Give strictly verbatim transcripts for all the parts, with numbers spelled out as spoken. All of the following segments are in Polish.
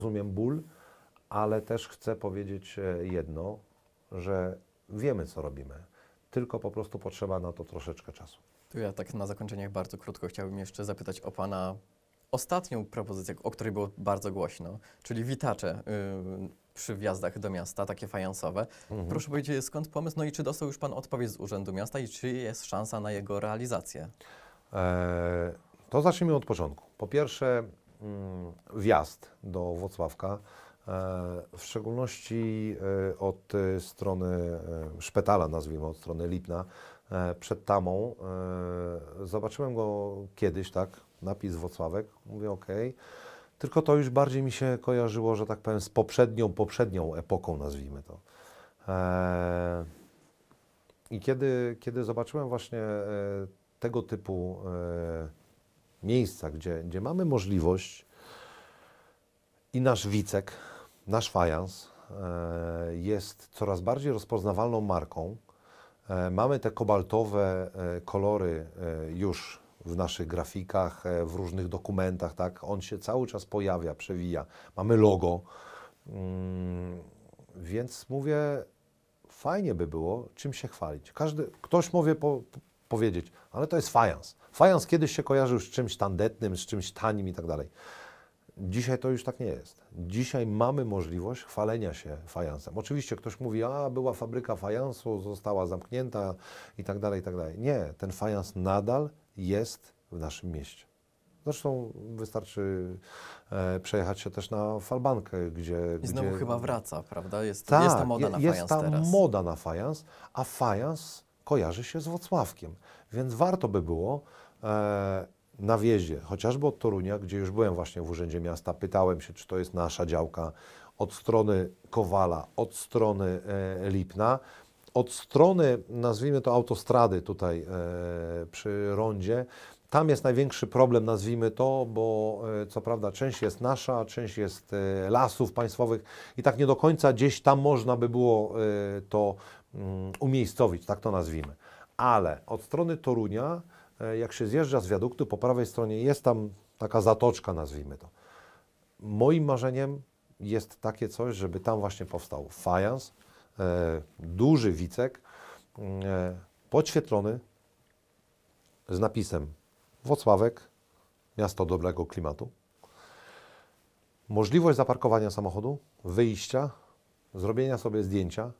rozumiem ból, ale też chcę powiedzieć jedno, że wiemy, co robimy, tylko po prostu potrzeba na to troszeczkę czasu. Tu ja tak na zakończenie bardzo krótko chciałbym jeszcze zapytać o Pana ostatnią propozycję, o której było bardzo głośno, czyli witacze yy, przy wjazdach do miasta, takie fajansowe. Mhm. Proszę powiedzieć, skąd pomysł, no i czy dostał już Pan odpowiedź z Urzędu Miasta i czy jest szansa na jego realizację? E, to zacznijmy od początku. Po pierwsze, mm, wjazd do Włocławka, e, w szczególności e, od e, strony e, szpitala, nazwijmy, od strony Lipna, e, przed Tamą. E, zobaczyłem go kiedyś, tak, napis Włocławek, mówię ok, tylko to już bardziej mi się kojarzyło, że tak powiem, z poprzednią, poprzednią epoką, nazwijmy to. E, I kiedy, kiedy zobaczyłem właśnie e, tego typu e, miejsca, gdzie, gdzie mamy możliwość i nasz Wicek, nasz fajans e, jest coraz bardziej rozpoznawalną marką. E, mamy te kobaltowe e, kolory e, już w naszych grafikach, e, w różnych dokumentach, tak? On się cały czas pojawia, przewija. Mamy logo, mm, więc mówię, fajnie by było czym się chwalić. Każdy, ktoś może po, powiedzieć, ale to jest fajans. Fajans kiedyś się kojarzył z czymś tandetnym, z czymś tanim i tak dalej. Dzisiaj to już tak nie jest. Dzisiaj mamy możliwość chwalenia się fajansem. Oczywiście ktoś mówi, a była fabryka fajansu, została zamknięta i tak dalej, i tak dalej. Nie, ten fajans nadal jest w naszym mieście. Zresztą wystarczy e, przejechać się też na Falbankę, gdzie... I znowu gdzie, chyba wraca, prawda? Jest, tak, jest ta moda na jest fajans ta teraz. moda na fajans, a fajans kojarzy się z Włocławkiem. Więc warto by było e, na wjeździe, chociażby od Torunia, gdzie już byłem właśnie w Urzędzie Miasta, pytałem się, czy to jest nasza działka, od strony Kowala, od strony e, Lipna, od strony, nazwijmy to, autostrady tutaj e, przy rondzie. Tam jest największy problem, nazwijmy to, bo e, co prawda część jest nasza, część jest e, lasów państwowych i tak nie do końca gdzieś tam można by było e, to mm, umiejscowić, tak to nazwijmy. Ale od strony Torunia, e, jak się zjeżdża z wiaduktu, po prawej stronie jest tam taka zatoczka, nazwijmy to. Moim marzeniem jest takie coś, żeby tam właśnie powstał fajans, e, duży Wicek, e, podświetlony z napisem Włocławek, miasto dobrego klimatu. Możliwość zaparkowania samochodu, wyjścia, zrobienia sobie zdjęcia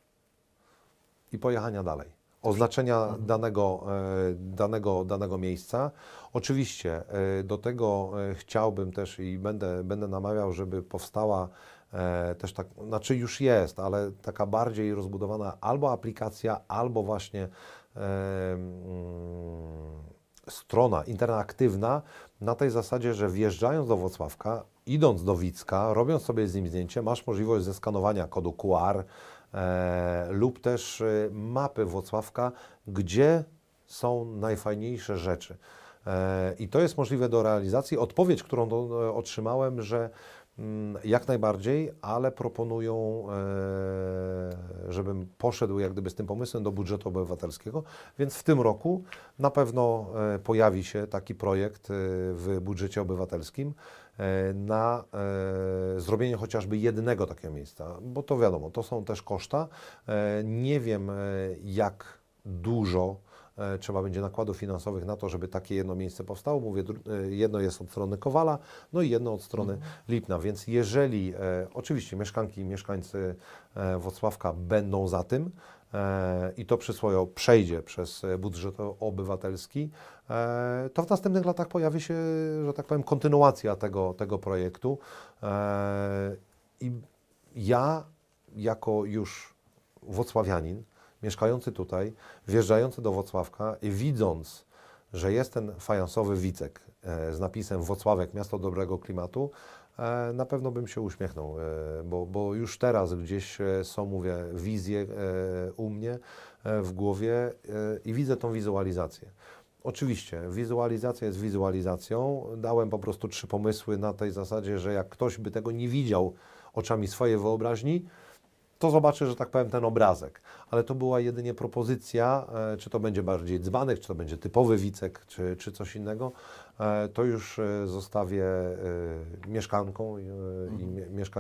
i pojechania dalej. Oznaczenia danego, e, danego, danego miejsca. Oczywiście e, do tego e, chciałbym też i będę, będę namawiał, żeby powstała e, też tak, znaczy już jest, ale taka bardziej rozbudowana albo aplikacja, albo właśnie e, mm, strona interaktywna na tej zasadzie, że wjeżdżając do Włocławka, idąc do Wicka, robiąc sobie z nim zdjęcie, masz możliwość zeskanowania kodu Q R e, lub też e, mapy Włocławka, gdzie są najfajniejsze rzeczy. E, I to jest możliwe do realizacji. Odpowiedź, którą do, e, otrzymałem, że mm, jak najbardziej, ale proponują, e, żebym poszedł jak gdyby z tym pomysłem do budżetu obywatelskiego, więc w tym roku na pewno e, pojawi się taki projekt e, w budżecie obywatelskim e, na e, zrobienie chociażby jednego takiego miejsca, bo to wiadomo, to są też koszta. E, nie wiem e, jak dużo e, trzeba będzie nakładów finansowych na to, żeby takie jedno miejsce powstało. Mówię, dru- e, jedno jest od strony Kowala, no i jedno od strony Lipna, więc jeżeli e, oczywiście mieszkanki i mieszkańcy e, Włocławka będą za tym e, i to przysłowo przejdzie przez e, budżet obywatelski, e, to w następnych latach pojawi się, że tak powiem, kontynuacja tego, tego projektu. E, I ja jako już włocławianin, mieszkający tutaj, wjeżdżający do Włocławka i widząc, że jest ten fajansowy Wicek e, z napisem Włocławek, miasto dobrego klimatu, e, na pewno bym się uśmiechnął, e, bo, bo już teraz gdzieś e, są, mówię, wizje e, u mnie e, w głowie e, i widzę tą wizualizację. Oczywiście, wizualizacja jest wizualizacją. Dałem po prostu trzy pomysły na tej zasadzie, że jak ktoś by tego nie widział oczami swojej wyobraźni, to zobaczy, że tak powiem, ten obrazek. Ale to była jedynie propozycja, e, czy to będzie bardziej dzbanek, czy to będzie typowy wicek, czy, czy coś innego. E, to już e, zostawię e, mieszkankom e, i mie- mieszkańcom